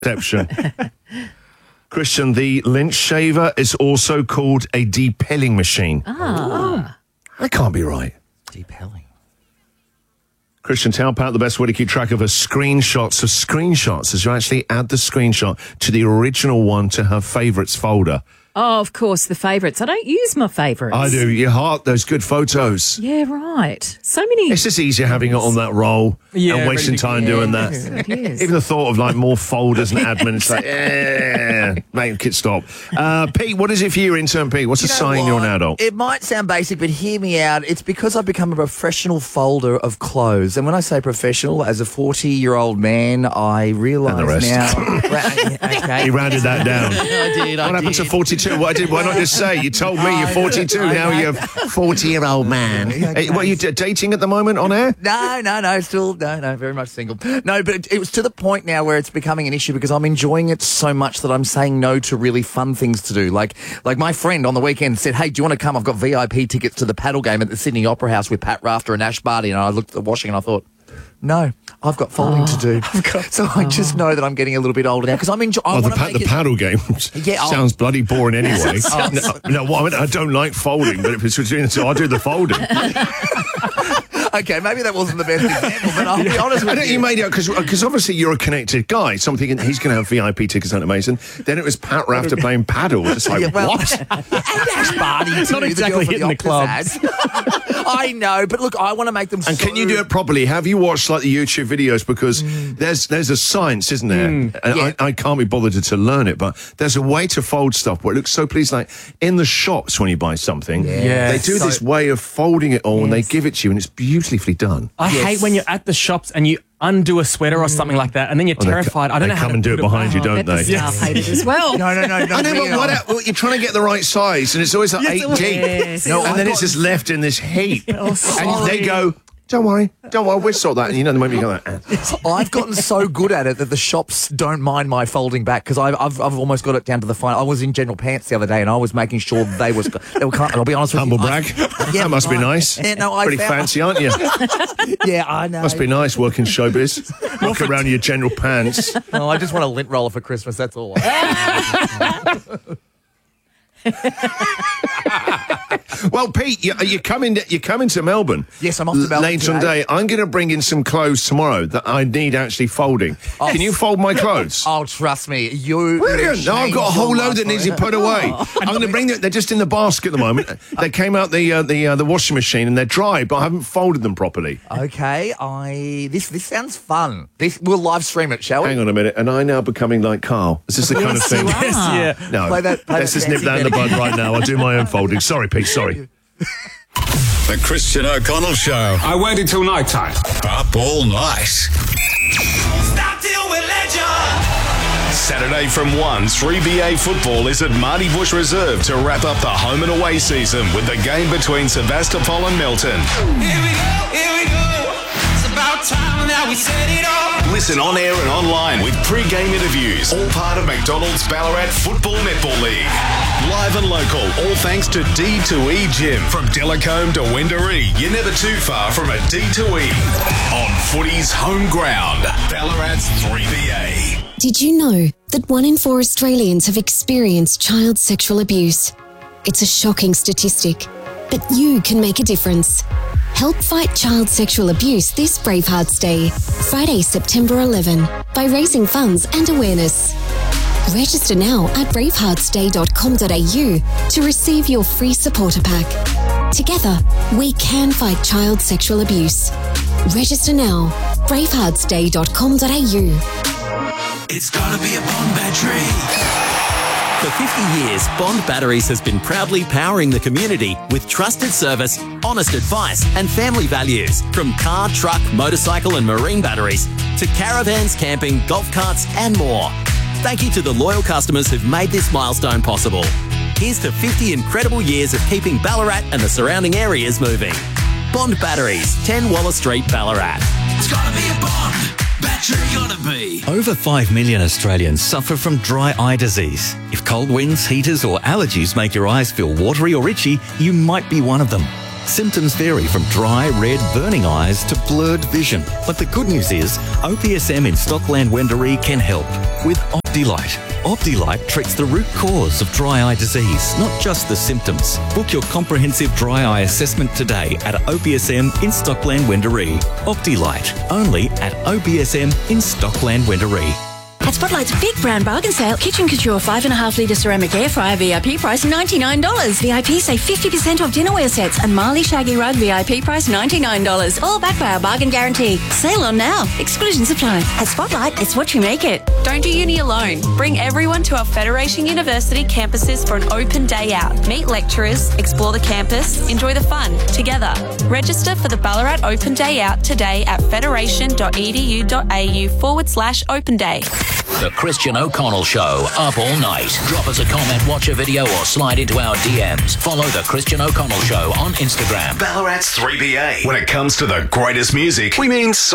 Deception. Christian, the lynch shaver is also called a depelling machine. Ah. That can't be right. Depelling. Christian, tell Pat the best way to keep track of her screenshots of screenshots is you actually add the screenshot to the original one to her favourites folder. Oh, of course, the favourites. I don't use my favourites. I do. You heart those good photos. Yeah, right. So many. It's just easier having it on that roll and wasting time doing that. It is. Even the thought of like more folders and admin, it's like, make it stop. Pete, what is it for you, intern Pete? What's a sign you're an adult? It might sound basic, but hear me out. It's because I've become a professional folder of clothes. And when I say professional, as a 40-year-old man, I realise now... Okay. He rounded that down. I did. What happened to 42? Why not just say? You told me you're 42, now you're a 40-year-old man. Okay. What, are you dating at the moment on air? No, still, no, very much single. No, but it was to the point now where it's becoming an issue because I'm enjoying it so much that I'm saying no to really fun things to do. Like my friend on the weekend said, hey, do you want to come? I've got VIP tickets to the paddle game at the Sydney Opera House with Pat Rafter and Ash Barty. And I looked at the washing and I thought, no, I've got folding to do. So I just know that I'm getting a little bit older now because I'm enjoying. The paddle game sounds bloody boring anyway. I don't like folding, but if it's between the two, I'll do the folding. Okay, maybe that wasn't the best example, but I'll be honest with you. You made it because obviously you're a connected guy. So I'm thinking he's going to have VIP tickets at Mason. Then it was Pat Rafter playing paddle. It's like, what? And Ash Barty too, not exactly hitting the clubs. I know, but look, I want to make them. And can you do it properly? Have you watched like the YouTube videos? Because there's a science, isn't there? And Yeah. I can't be bothered to learn it, but there's a way to fold stuff where it looks so pleased. Like in the shops when you buy something, they do this way of folding it all and they give it to you, and it's beautifully done. I hate when you're at the shops and you undo a sweater or something like that, and then you're terrified. I don't know how to come and do it behind you, don't they? Staff hate it as well. No. I know, but what you're trying to get the right size, and it's always like 8 deep. Yes. And then it's just left in this heap. And they go, don't worry, we'll sort that. And you know, the moment you go like, I've gotten so good at it that the shops don't mind my folding back because I've almost got it down to the fine. I was in General Pants the other day and I was making sure they were kind. I'll be honest with humble you. brag. That must be nice. Yeah, no, pretty fancy, aren't you? Yeah, I know. Must be nice working showbiz. Walk around in your General Pants. No, I just want a lint roller for Christmas. That's all. Well, Pete, you're coming to Melbourne. Yes, I'm off to Melbourne later today. I'm going to bring in some clothes tomorrow that I need actually folding. Can you fold my clothes? Oh, trust me, you. Brilliant! No, I've got a whole load that needs to be put away. I'm going to bring them. They're just in the basket at the moment. They came out the washing machine and they're dry, but I haven't folded them properly. Okay, this sounds fun. We'll live stream it, shall we? Hang on a minute. And I now becoming like Carl? Is this the kind of thing? Yes, yeah. No. Play Let's just nip that in the bud right now. I'll do my own folding. Sorry, Pete. Sorry. The Christian O'Connell Show. I waited till night time. Up all night. Stop till we're legend. Saturday from 1, 3BA football is at Marty Bush Reserve to wrap up the home and away season with the game between Sebastopol and Milton. Here we go. It's about time that we set it off. Listen on air and online with pre-game interviews, all part of McDonald's Ballarat Football Netball League. Live and local, all thanks to D2E Gym. From Delacombe to Wendouree, you're never too far from a D2E. On footy's home ground, Ballarat's 3BA. Did you know that 1 in 4 Australians have experienced child sexual abuse? It's a shocking statistic, but you can make a difference. Help fight child sexual abuse this Bravehearts Day, Friday, September 11, by raising funds and awareness. Register now at braveheartsday.com.au to receive your free supporter pack. Together, we can fight child sexual abuse. Register now, braveheartsday.com.au. It's gonna be a Bond battery. For 50 years, Bond Batteries has been proudly powering the community with trusted service, honest advice, and family values. From car, truck, motorcycle, and marine batteries to caravans, camping, golf carts, and more. Thank you to the loyal customers who've made this milestone possible. Here's to 50 incredible years of keeping Ballarat and the surrounding areas moving. Bond Batteries, 10 Waller Street, Ballarat. It's gonna be a Bond battery. Gonna be. Over 5 million Australians suffer from dry eye disease. If cold winds, heaters or allergies make your eyes feel watery or itchy, you might be one of them. Symptoms vary from dry, red, burning eyes to blurred vision. But the good news is, OPSM in Stockland Wendouree can help with OptiLight. OptiLight treats the root cause of dry eye disease, not just the symptoms. Book your comprehensive dry eye assessment today at OPSM in Stockland Wendouree. OptiLight, only at OPSM in Stockland Wendouree. At Spotlight's big brand bargain sale, Kitchen Couture 5.5 litre ceramic air fryer VIP price $99. VIP save 50% off dinnerware sets and Marley Shaggy Rug VIP price $99. All backed by our bargain guarantee. Sale on now. Exclusions apply. At Spotlight, it's what you make it. Don't do uni alone. Bring everyone to our Federation University campuses for an open day out. Meet lecturers, explore the campus, enjoy the fun together. Register for the Ballarat Open Day Out today at federation.edu.au/open day. The Christian O'Connell Show, up all night. Drop us a comment, watch a video, or slide into our DMs. Follow The Christian O'Connell Show on Instagram. Ballarat's 3BA. When it comes to the greatest music, we mean